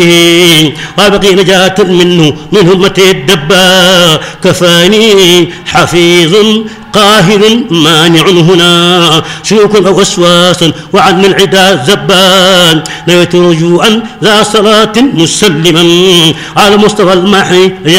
وابقي نجاة منه من همة الدبا كفاني حفيظ قاهر مانع هنا شوك ووسواس وعن العدا زبان نويت رجوعا ذا صلاة مسلما على مصطفى المحي